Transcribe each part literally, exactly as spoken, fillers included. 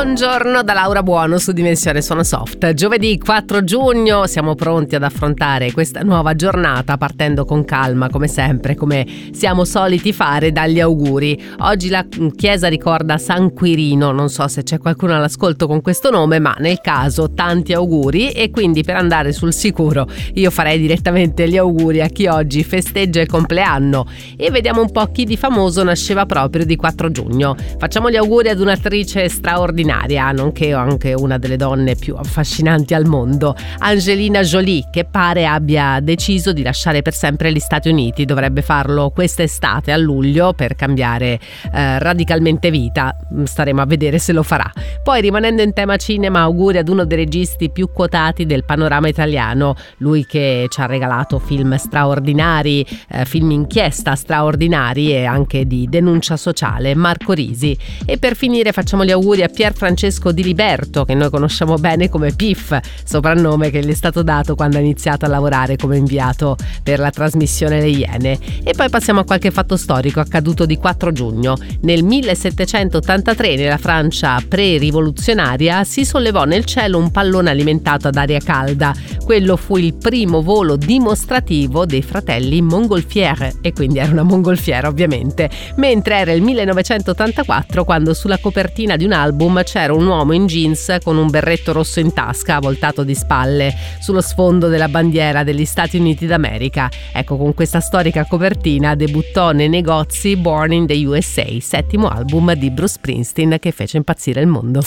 Buongiorno da Laura Buono su Dimensione Suono Soft. Giovedì quattro giugno siamo pronti ad affrontare questa nuova giornata partendo con calma, come sempre, come siamo soliti fare, dagli auguri. Oggi la chiesa ricorda San Quirino, non so se c'è qualcuno all'ascolto con questo nome, ma nel caso tanti auguri, e quindi per andare sul sicuro io farei direttamente gli auguri a chi oggi festeggia il compleanno e vediamo un po' chi di famoso nasceva proprio di quattro giugno. Facciamo gli auguri ad un'attrice straordinaria, nonché anche una delle donne più affascinanti al mondo, Angelina Jolie, che pare abbia deciso di lasciare per sempre gli Stati Uniti. Dovrebbe farlo quest'estate a luglio per cambiare eh, radicalmente vita. Staremo a vedere se lo farà. Poi, rimanendo in tema cinema, auguri ad uno dei registi più quotati del panorama italiano, lui che ci ha regalato film straordinari, eh, film inchiesta straordinari e anche di denuncia sociale, Marco Risi. E per finire facciamo gli auguri a Pier Francesco Di Liberto, che noi conosciamo bene come Piff, soprannome che gli è stato dato quando ha iniziato a lavorare come inviato per la trasmissione Le Iene. E poi passiamo a qualche fatto storico accaduto di quattro giugno. Nel millesettecentottantatré, nella Francia pre-rivoluzionaria, si sollevò nel cielo un pallone alimentato ad aria calda. Quello fu il primo volo dimostrativo dei fratelli Montgolfier, e quindi era una mongolfiera ovviamente, mentre era il millenovecentottantaquattro quando sulla copertina di un album c'era un uomo in jeans con un berretto rosso in tasca, voltato di spalle, sullo sfondo della bandiera degli Stati Uniti d'America. Ecco, con questa storica copertina debuttò nei negozi Born in the U S A, settimo album di Bruce Springsteen che fece impazzire il mondo.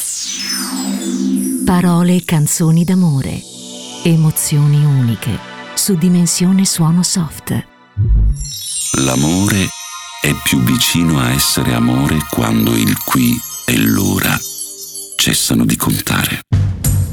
Parole e canzoni d'amore, emozioni uniche, su Dimensione Suono Soft. L'amore è più vicino a essere amore quando il qui e l'ora cessano di contare.